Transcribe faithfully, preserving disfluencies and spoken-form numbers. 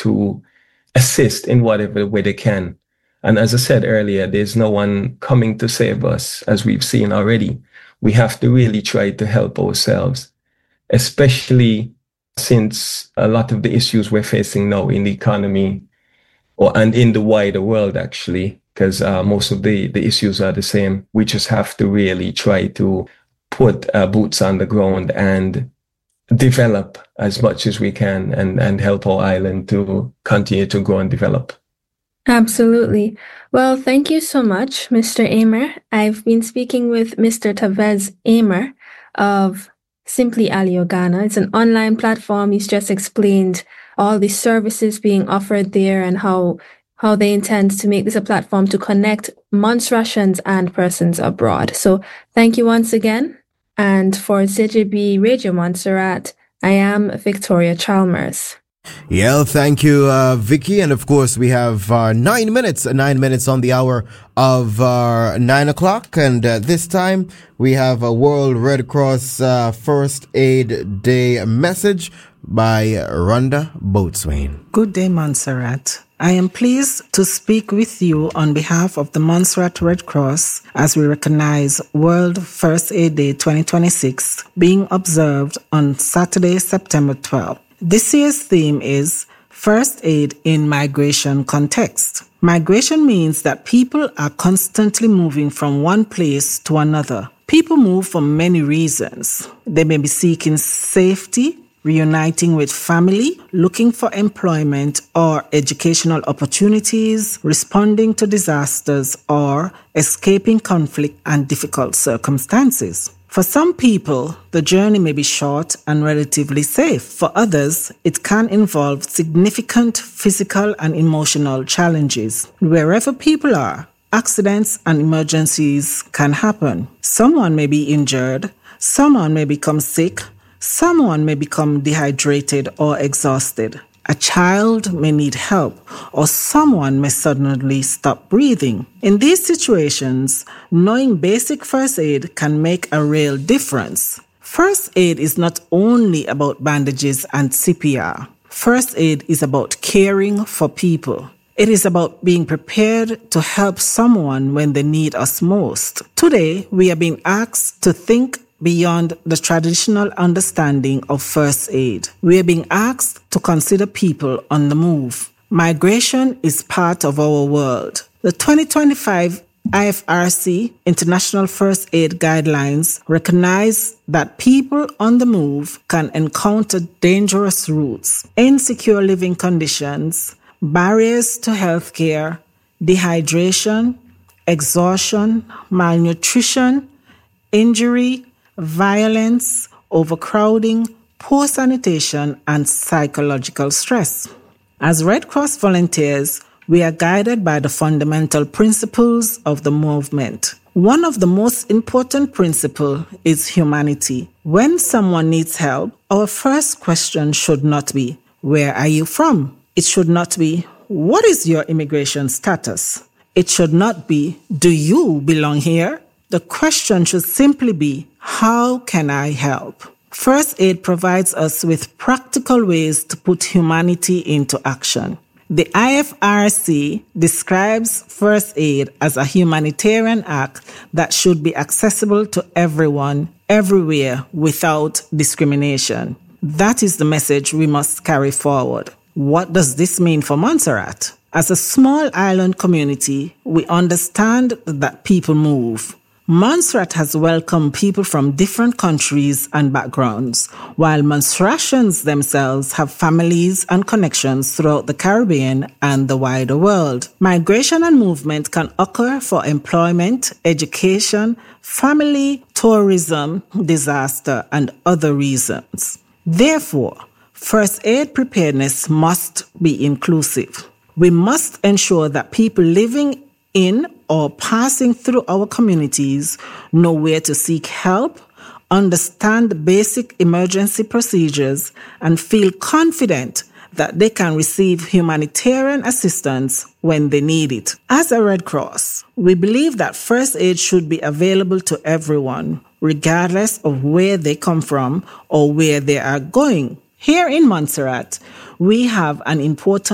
to assist in whatever way they can. And as I said earlier, there's no one coming to save us, as we've seen already. We have to really try to help ourselves, especially since a lot of the issues we're facing now in the economy or and in the wider world, actually, because uh, most of the, the issues are the same. We just have to really try to put uh, boots on the ground and develop as much as we can and, and help our island to continue to grow and develop. Absolutely. Well, thank you so much, Mister Aymer. I've been speaking with Mister Tavez Aymer of Simply Alio Ghana. It's an online platform. He's just explained all the services being offered there and how how they intend to make this a platform to connect Montserratians and persons abroad. So thank you once again. And for C J B Radio Montserrat, I am Victoria Chalmers. Yeah, thank you, uh, Vicky. And of course, we have uh, nine minutes, nine minutes on the hour of uh, nine o'clock. And uh, this time we have a World Red Cross uh, First Aid Day message by Rhonda Boatswain. Good day, Montserrat. I am pleased to speak with you on behalf of the Montserrat Red Cross as we recognize World First Aid Day twenty twenty-six being observed on Saturday, September twelfth. This year's theme is First Aid in Migration Context. Migration means that people are constantly moving from one place to another. People move for many reasons. They may be seeking safety, reuniting with family, looking for employment or educational opportunities, responding to disasters, or escaping conflict and difficult circumstances. For some people, the journey may be short and relatively safe. For others, it can involve significant physical and emotional challenges. Wherever people are, accidents and emergencies can happen. Someone may be injured, someone may become sick, someone may become dehydrated or exhausted. A child may need help, or someone may suddenly stop breathing. In these situations, knowing basic first aid can make a real difference. First aid is not only about bandages and C P R. First aid is about caring for people. It is about being prepared to help someone when they need us most. Today, we are being asked to think beyond the traditional understanding of first aid. We are being asked to consider people on the move. Migration is part of our world. The twenty twenty-five I F R C International First Aid Guidelines recognize that people on the move can encounter dangerous routes, insecure living conditions, barriers to healthcare, dehydration, exhaustion, malnutrition, injury, violence, overcrowding, poor sanitation, and psychological stress. As Red Cross volunteers, we are guided by the fundamental principles of the movement. One of the most important principles is humanity. When someone needs help, our first question should not be, "Where are you from?" It should not be, "What is your immigration status?" It should not be, "Do you belong here?" The question should simply be, "How can I help?" First aid provides us with practical ways to put humanity into action. The I F R C describes first aid as a humanitarian act that should be accessible to everyone, everywhere, without discrimination. That is the message we must carry forward. What does this mean for Montserrat? As a small island community, we understand that people move. Montserrat has welcomed people from different countries and backgrounds, while Montserratians themselves have families and connections throughout the Caribbean and the wider world. Migration and movement can occur for employment, education, family, tourism, disaster, and other reasons. Therefore, first aid preparedness must be inclusive. We must ensure that people living in or passing through our communities know where to seek help, understand basic emergency procedures, and feel confident that they can receive humanitarian assistance when they need it. As a Red Cross, we believe that first aid should be available to everyone, regardless of where they come from or where they are going. Here in Montserrat, we have an important